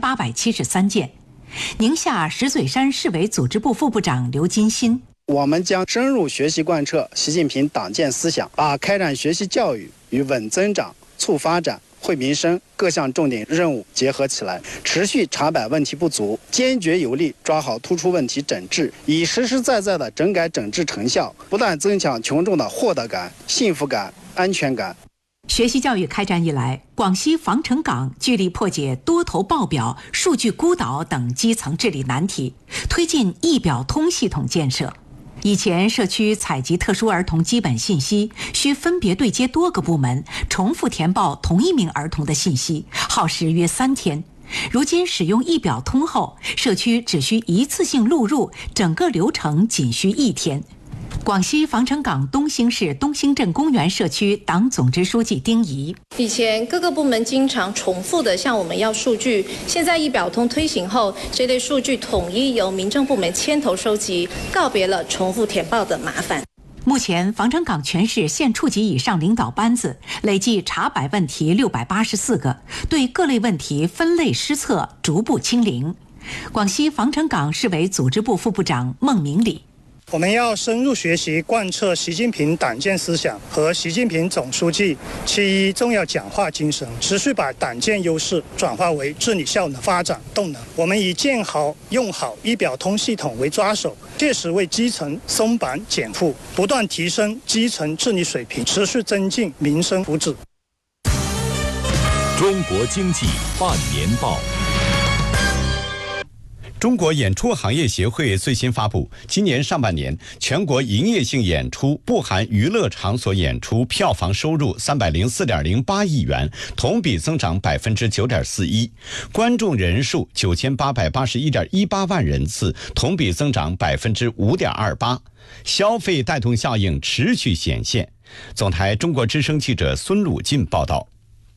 1873件。宁夏石嘴山市委组织部副部长刘金新： 我们将深入学习贯彻习近平党建思想，把开展学习教育与稳增长、促发展、惠民生各项重点任务结合起来，持续查摆问题不足，坚决有力抓好突出问题整治，以实实在在的整改整治成效，不断增强群众的获得感、幸福感、安全感。 学习教育开展以来，广西防城港聚力破解多头报表、数据孤岛等基层治理难题，推进一表通系统建设。以前社区采集特殊儿童基本信息，需分别对接多个部门，重复填报同一名儿童的信息，耗时约3天。如今使用一表通后，社区只需一次性录入，整个流程仅需1天。广西防城港东兴市东兴镇公园社区党总支书记丁仪： 以前各个部门经常重复的向我们要数据，现在一表通推行后，这类数据统一由民政部门牵头收集，告别了重复填报的麻烦。 目前，防城港全市县处级以上领导班子累计查摆问题684个，对各类问题分类施策，逐步清零。广西防城港市委组织部副部长孟明礼： 我们要深入学习贯彻习近平党建思想和习近平总书记7.1重要讲话精神，持续把党建优势转化为治理效能、发展动能。我们以建好、用好一表通系统为抓手，切实为基层松绑减负，不断提升基层治理水平，持续增进民生福祉。 中国经济半年报。 中国演出行业协会最新发布，今年上半年全国营业性演出不含娱乐场所演出票房收入304.08亿元，同比增长9.41%，观众人数9881.18万人次，同比增长5.28%，消费带动效应持续显现。总台中国之声记者孙鲁进报道。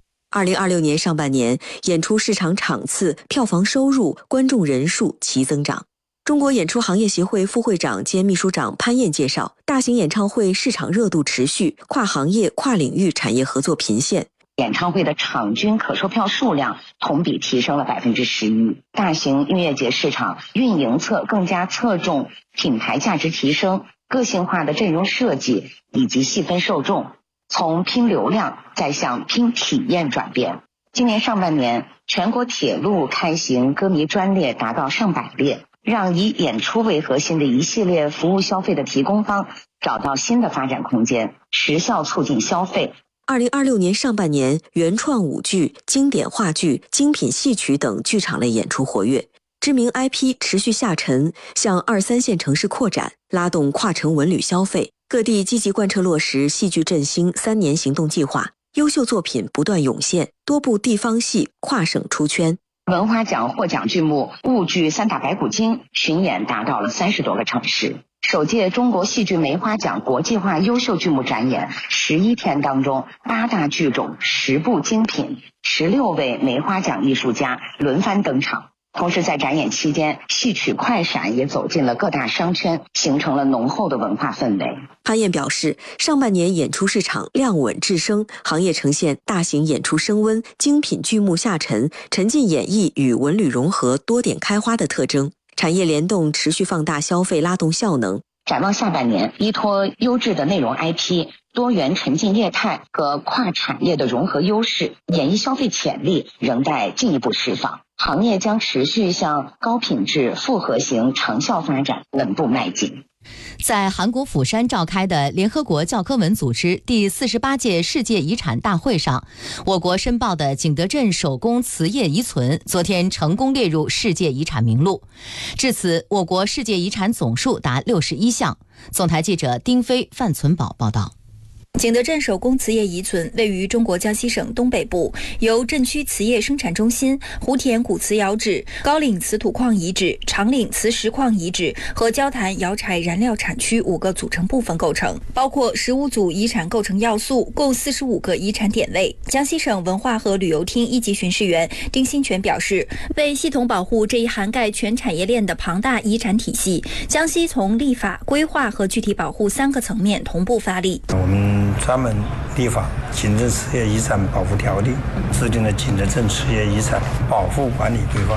2026年上半年，演出市场场次、票房收入、观众人数齐增长。中国演出行业协会副会长兼秘书长潘燕介绍，大型演唱会市场热度持续，跨行业、跨领域产业合作频现。 演唱会的场均可售票数量同比提升了11%。大型音乐节市场运营侧更加侧重品牌价值提升、个性化的阵容设计以及细分受众。从拼流量再向拼体验转变。今年上半年，全国铁路开行歌迷专列达到上百列，让以演出为核心的一系列服务消费的提供方找到新的发展空间，持效促进消费。 2026年上半年，原创舞剧、经典话剧、精品戏曲等剧场类演出活跃，知名 IP 持续下沉，向2、3线城市扩展，拉动跨城文旅消费。各地积极贯彻落实戏剧振兴3年行动计划，优秀作品不断涌现，多部地方戏跨省出圈。 文华奖获奖剧目婺剧《三打白骨精》巡演达到了30多个城市。首届中国戏剧梅花奖国际化优秀剧目展演11天当中，8大剧种、10部精品、16位梅花奖艺术家轮番登场。同时在展演期间，戏曲快闪也走进了各大商圈，形成了浓厚的文化氛围。 潘燕表示，上半年演出市场量稳质升，行业呈现大型演出升温、精品剧目下沉、沉浸演绎与文旅融合多点开花的特征，产业联动持续放大消费拉动效能。 展望下半年，依托优质的内容 IP、多元沉浸业态和跨产业的融合优势，演艺消费潜力仍待进一步释放。行业将持续向高品质复合型长效发展稳步迈进。 在韩国釜山召开的联合国教科文组织第48届世界遗产大会上，我国申报的景德镇手工瓷业遗存昨天成功列入世界遗产名录。至此，我国世界遗产总数达61项。总台记者丁飞、范存宝报道。 景德镇手工瓷业遗存位于中国江西省东北部，由镇区瓷业生产中心、湖田古瓷窑址、高岭瓷土矿遗址、长岭瓷石矿遗址和焦坛窑柴燃料产区5个组成部分构成，包括15组遗产构成要素，共45个遗产点位。江西省文化和旅游厅一级巡视员丁新全表示，为系统保护这一涵盖全产业链的庞大遗产体系，江西从立法、规划和具体保护3个层面同步发力。 我们专门立法《景德镇瓷业遗产保护条例》，制定了《景德镇瓷业遗产保护管理规划》，